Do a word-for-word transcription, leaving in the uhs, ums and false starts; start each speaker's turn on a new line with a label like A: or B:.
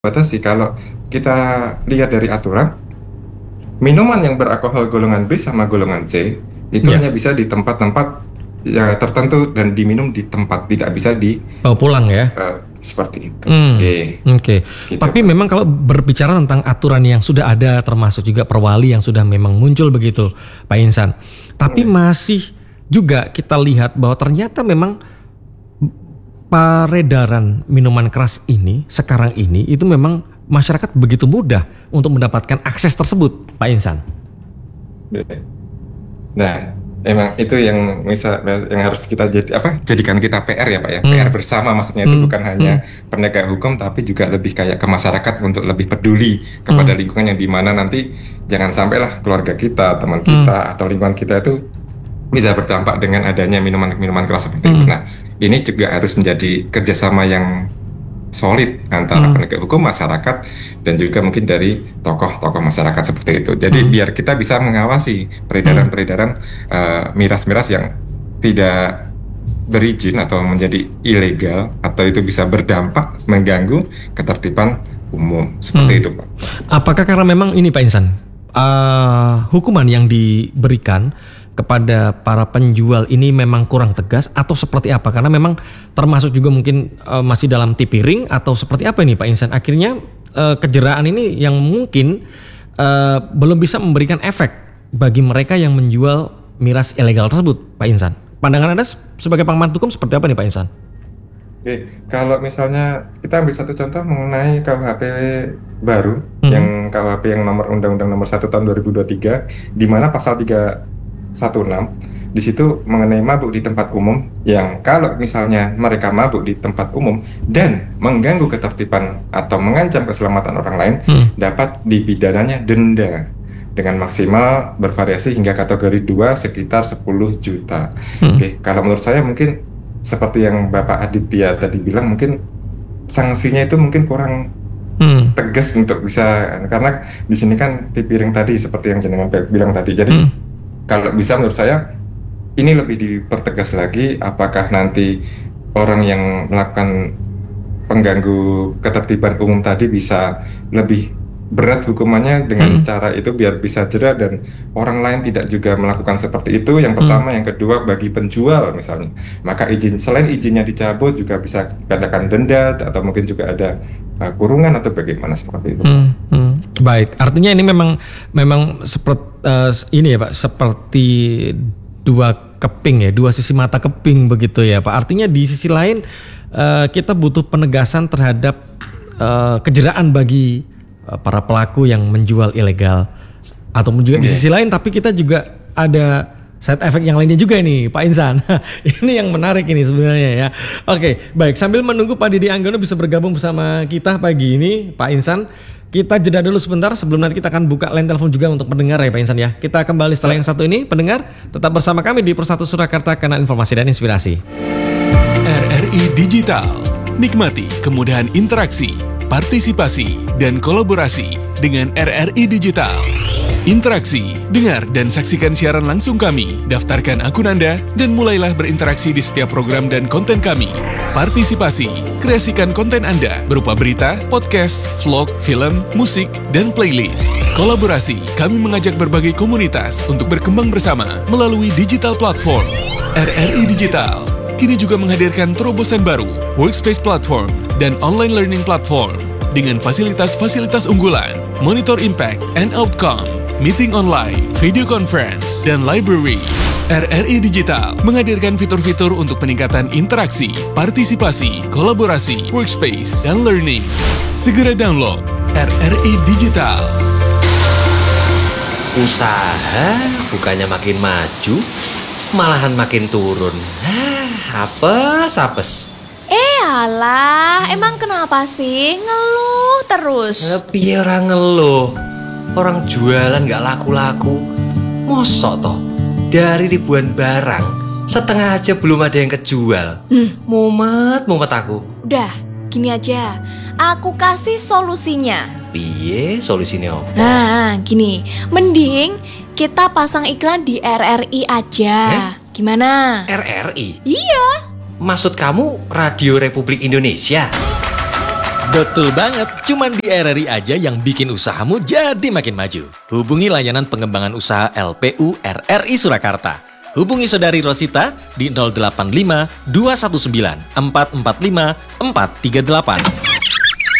A: Batasi kalau kita lihat dari aturan, minuman yang beralkohol golongan B sama golongan C itu
B: Ya.
A: hanya bisa di tempat-tempat ya tertentu dan diminum di tempat, tidak bisa di
B: Oh, pulang ya.
A: eh, seperti itu.
B: Hmm,
A: Oke.
B: Oke.
A: Gitu,
B: Tapi
A: Pak.
B: memang kalau berbicara tentang aturan yang sudah ada, termasuk juga perwali yang sudah memang muncul begitu, Pak Insan. Tapi masih juga kita lihat bahwa ternyata memang peredaran minuman keras ini sekarang ini itu memang masyarakat begitu mudah untuk mendapatkan akses tersebut, Pak Insan.
A: Nah, emang itu yang misal yang harus kita jadi apa? Jadikan kita P R ya, Pak ya.
B: Hmm.
A: P R bersama maksudnya itu
B: Hmm.
A: bukan hanya penegak hukum tapi juga lebih kayak ke masyarakat untuk lebih peduli kepada lingkungan yang di mana nanti jangan sampailah keluarga kita, teman kita atau lingkungan kita itu bisa berdampak dengan adanya minuman-minuman keras seperti itu. Nah, ini juga harus menjadi kerjasama yang solid antara penegak hukum, masyarakat, dan juga mungkin dari tokoh-tokoh masyarakat seperti itu. Jadi biar kita bisa mengawasi peredaran-peredaran eh, miras-miras yang tidak berizin atau menjadi ilegal atau itu bisa berdampak mengganggu ketertiban umum seperti itu, Pak.
B: Apakah karena memang ini Pak Insan, eh, hukuman yang diberikan kepada para penjual ini memang kurang tegas atau seperti apa? Karena memang termasuk juga mungkin eh, masih dalam tipiring atau seperti apa ini Pak Insan? Akhirnya eh, kejeraan ini yang mungkin eh, belum bisa memberikan efek bagi mereka yang menjual miras ilegal tersebut, Pak Insan. Pandangan Anda sebagai pengamat hukum seperti apa nih Pak Insan?
A: Oke, kalau misalnya kita ambil satu contoh mengenai K U H P baru,
B: Mhm.
A: yang K U H P yang nomor Undang-Undang nomor satu tahun dua ribu dua puluh tiga, di mana pasal tiga satu enam di situ mengenai mabuk di tempat umum, yang kalau misalnya mereka mabuk di tempat umum dan mengganggu ketertiban atau mengancam keselamatan orang lain,
B: Hmm.
A: dapat dipidananya denda dengan maksimal bervariasi hingga kategori dua sekitar sepuluh juta.
B: Hmm.
A: Oke, kalau menurut saya mungkin seperti yang Bapak Aditya tadi bilang, mungkin sanksinya itu mungkin kurang
B: Hmm.
A: tegas untuk bisa, karena di sini kan tipiring tadi seperti yang jenengan bilang tadi. Jadi
B: Hmm.
A: kalau bisa menurut saya ini lebih dipertegas lagi, apakah nanti orang yang melakukan pengganggu ketertiban umum tadi bisa lebih berat hukumannya dengan
B: Hmm.
A: cara itu biar bisa jera dan orang lain tidak juga melakukan seperti itu. Yang pertama, yang kedua bagi penjual misalnya, maka izin selain izinnya dicabut juga bisa dikatakan denda atau mungkin juga ada uh, kurungan atau bagaimana seperti itu.
B: Hmm, hmm. Baik, artinya ini memang memang seperti ini ya Pak, seperti dua keping ya, dua sisi mata keping begitu ya Pak. Artinya di sisi lain eh, kita butuh penegasan terhadap eh, kejeraan bagi eh, para pelaku yang menjual ilegal, ataupun juga di sisi lain tapi kita juga ada side effect yang lainnya juga nih Pak Insan. Ini yang menarik ini sebenarnya ya. Oke, baik, sambil menunggu Pak Didi Anggono bisa bergabung bersama kita pagi ini, Pak Insan, kita jeda dulu sebentar sebelum nanti kita akan buka line telepon juga untuk pendengar ya Pak Insan ya. Kita kembali setelah yang satu ini, pendengar tetap bersama kami di Persatu Surakarta, kanal informasi dan inspirasi.
C: R R I Digital. Nikmati kemudahan interaksi, partisipasi, dan kolaborasi dengan R R I Digital. Interaksi, dengar dan saksikan siaran langsung kami, daftarkan akun Anda, dan mulailah berinteraksi di setiap program dan konten kami. Partisipasi, kreasikan konten Anda berupa berita, podcast, vlog, film, musik, dan playlist. Kolaborasi, kami mengajak berbagai komunitas untuk berkembang bersama melalui digital platform. R R I Digital kini juga menghadirkan terobosan baru, workspace platform, dan online learning platform dengan fasilitas-fasilitas unggulan, monitor impact and outcome, meeting online, video conference, dan library. R R I Digital menghadirkan fitur-fitur untuk peningkatan interaksi, partisipasi, kolaborasi, workspace, dan learning. Segera download R R I Digital.
D: Usaha bukannya makin maju, malahan makin turun. Hah, apes, apes.
E: Eh alah, emang kenapa sih ngeluh terus?
D: Piye orang ngeluh? Orang jualan gak laku-laku. Mosok toh, dari ribuan barang, setengah aja belum ada yang kejual.
E: Hmm.
D: Mumet, mumet aku.
E: Udah, gini aja, aku kasih solusinya.
D: Piye solusinya apa?
E: Nah, gini, mending kita pasang iklan di R R I aja.
D: Eh?
E: Gimana?
D: R R I?
E: Iya.
D: Maksud kamu Radio Republik Indonesia?
B: Betul banget, cuman di R R I aja yang bikin usahamu jadi makin maju. Hubungi layanan pengembangan usaha L P U R R I Surakarta. Hubungi Saudari Rosita di nol delapan lima dua satu sembilan empat empat lima empat tiga delapan.